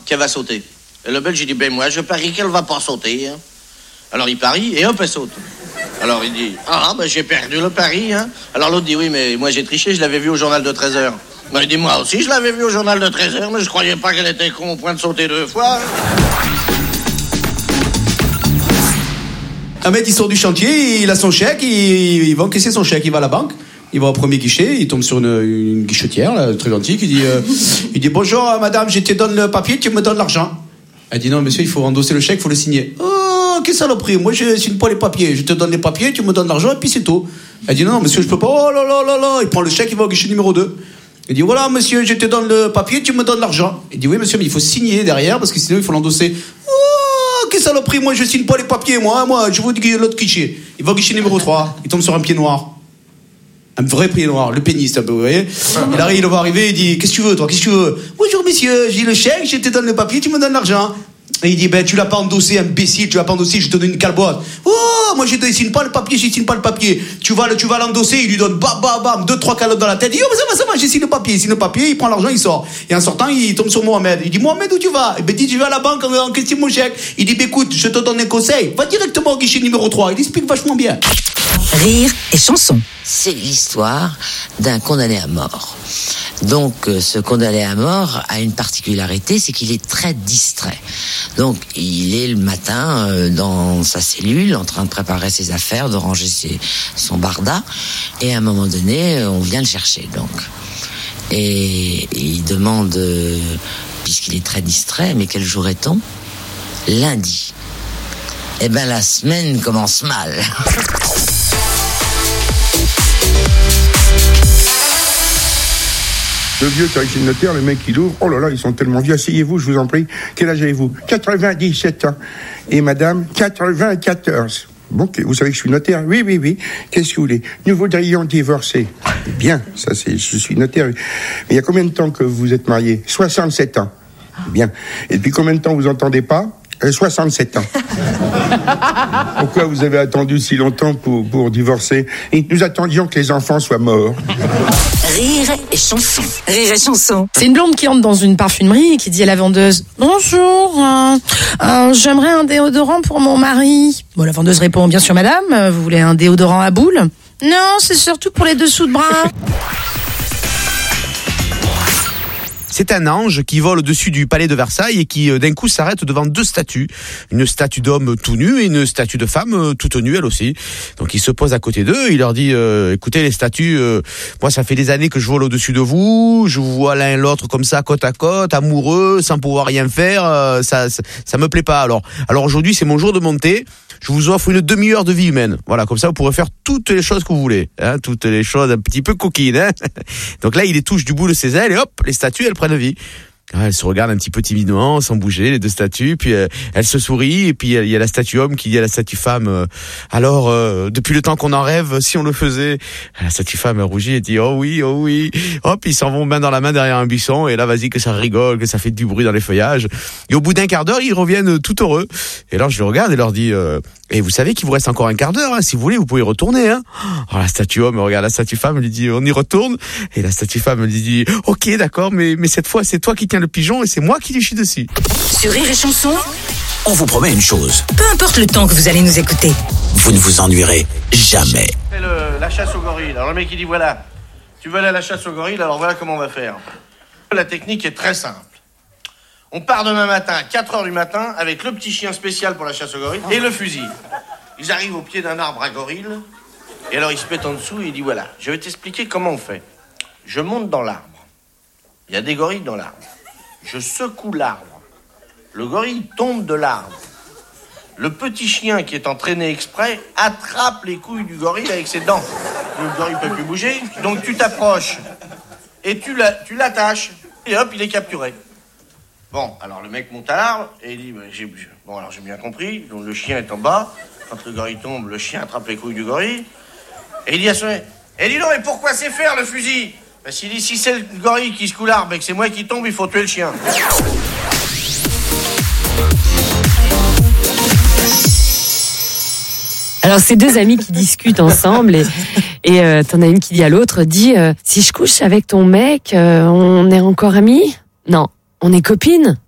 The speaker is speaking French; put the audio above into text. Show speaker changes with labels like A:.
A: qu'elle va sauter. Et le Belge, il dit, ben moi, je parie qu'elle va pas sauter. Hein. Alors il parie, et hop, elle saute. Alors il dit, ben j'ai perdu le pari. Hein. Alors l'autre dit, oui, mais moi j'ai triché, je l'avais vu au journal de 13h. Ben, il dit, moi aussi, je l'avais vu au journal de 13h, mais je croyais pas qu'elle était con au point de sauter 2 fois.
B: Un mec, il sort du chantier, il a son chèque, il va encaisser son chèque, il va à la banque. Il va au premier guichet, il tombe sur une guichetière, là, très gentille, qui dit, il dit, bonjour, madame, je te donne le papier, tu me donnes l'argent. Elle dit, non, monsieur, il faut endosser le chèque, il faut le signer. Oh, quelle saloperie, moi, je signe pas les papiers. Je te donne les papiers, tu me donnes l'argent, et puis c'est tout. Elle dit, non, monsieur, je peux pas. Oh là là là là. Il prend le chèque, il va au guichet numéro 2. Il dit, voilà, monsieur, je te donne le papier, tu me donnes l'argent. Il dit, oui, monsieur, mais il faut signer derrière, parce que sinon, il faut l'endosser. Oh, quelle saloperie, moi, je signe pas les papiers, moi, je vous dis l'autre guichet. Il va au guichet numéro 3, il tombe sur un pied noir. Un vrai pied noir, le pénis, un peu, vous voyez. Il arrive, il va arriver, il dit, qu'est-ce que tu veux, toi, qu'est-ce que tu veux? Bonjour, monsieur, j'ai le chèque, je te donne le papier, tu me donnes l'argent. Et il dit, ben, tu l'as pas endossé, imbécile, tu l'as pas endossé, je te donne une calbotte. Oh, moi, je ne signe pas le papier, je signe pas le papier. Tu vas l'endosser, il lui donne bam, bam, bam, 2-3 calottes dans la tête. Il dit, oh, ça va, je signe le papier, il prend l'argent, il sort. Et en sortant, il tombe sur Mohamed. Il dit, Mohamed, où tu vas? Et ben, il dit, je vais à la banque en question mon chèque. Il dit, ben, écoute, je te donne un conseil. Va directement au guichet numéro 3. Il explique vachement bien.
C: Rire et chanson.
D: C'est l'histoire d'un condamné à mort. Donc, ce condamné à mort a une particularité, c'est qu'il est très distrait. Donc, il est le matin dans sa cellule, en train de préparer ses affaires, de ranger son barda, et à un moment donné, on vient le chercher. Donc, et il demande, puisqu'il est très distrait, mais quel jour est-on? Lundi. Eh ben, la semaine commence mal.
E: Le vieux qui arrive chez le notaire, le mec il ouvre, oh là là, ils sont tellement vieux, asseyez-vous, je vous en prie. Quel âge avez-vous? 97 ans. Et madame, 94. Bon, vous savez que je suis notaire? Oui. Qu'est-ce que vous voulez? Nous voudrions divorcer. Bien, ça c'est, je suis notaire. Mais il y a combien de temps que vous êtes mariés? 67 ans. Bien. Et depuis combien de temps vous entendez pas? 67 ans. Pourquoi vous avez attendu si longtemps pour divorcer? Et nous attendions que les enfants soient morts.
C: Rire et chanson. Rire et chanson.
F: C'est une blonde qui entre dans une parfumerie et qui dit à la vendeuse, bonjour, j'aimerais un déodorant pour mon mari. Bon, la vendeuse répond, bien sûr madame, vous voulez un déodorant à boule? Non, c'est surtout pour les dessous de bras.
B: C'est un ange qui vole au-dessus du palais de Versailles et qui d'un coup s'arrête devant 2 statues. Une statue d'homme tout nu et une statue de femme toute nue elle aussi. Donc il se pose à côté d'eux, il leur dit écoutez les statues, moi ça fait des années que je vole au-dessus de vous, je vous vois l'un et l'autre comme ça côte à côte, amoureux, sans pouvoir rien faire, ça me plaît pas. Alors aujourd'hui c'est mon jour de monter. Je vous offre une demi-heure de vie humaine. Voilà, comme ça vous pourrez faire toutes les choses que vous voulez, hein, toutes les choses un petit peu coquines. Hein. Donc là, il les touche du bout de ses ailes et hop, les statues, elles prennent vie. Elles se regardent un petit peu timidement, sans bouger, les 2 statues, puis elles se sourient, et puis il y a la statue homme qui dit à la statue femme, alors, depuis le temps qu'on en rêve, si on le faisait. La statue femme rougit et dit, oh oui, hop, ils s'en vont main dans la main derrière un buisson, et là, vas-y, que ça rigole, que ça fait du bruit dans les feuillages. Et au bout d'un quart d'heure, ils reviennent tout heureux. Et alors, je les regarde et leur dis, et vous savez qu'il vous reste encore un quart d'heure, hein, si vous voulez, vous pouvez y retourner, hein. Alors, la statue homme regarde la statue femme, elle lui dit, on y retourne. Et la statue femme, elle lui dit, ok, d'accord, mais cette fois, c'est toi qui tiens le pigeon et c'est moi qui lui chie dessus.
C: Sur Rire et chanson,
G: On vous promet une chose,
C: peu importe le temps que vous allez nous écouter,
G: vous ne vous ennuierez jamais.
A: C'est la chasse aux gorilles. Alors le mec il dit voilà, tu veux aller à la chasse aux gorilles, alors voilà comment on va faire. La technique est très simple. On part demain matin à 4h du matin avec le petit chien spécial pour la chasse aux gorilles et le fusil. Ils arrivent au pied d'un arbre à gorilles et alors il se met en dessous et il dit voilà, je vais t'expliquer comment on fait. Je monte dans l'arbre. Il y a des gorilles dans l'arbre. Je secoue l'arbre. Le gorille tombe de l'arbre. Le petit chien qui est entraîné exprès attrape les couilles du gorille avec ses dents. Le gorille ne peut plus bouger, donc tu t'approches et tu l'attaches et hop, il est capturé. Bon, alors le mec monte à l'arbre et il dit bon, alors j'ai bien compris, donc le chien est en bas. Quand le gorille tombe, le chien attrape les couilles du gorille et il dit à son mec, dis donc, mais pourquoi c'est faire le fusil? Parce qu'il dit, si c'est le gorille qui secoue l'arbre et que c'est moi qui tombe, il faut tuer le chien.
H: Alors c'est 2 amis qui discutent ensemble et t'en as une qui dit à l'autre, si je couche avec ton mec, on est encore amis? Non, on est copines.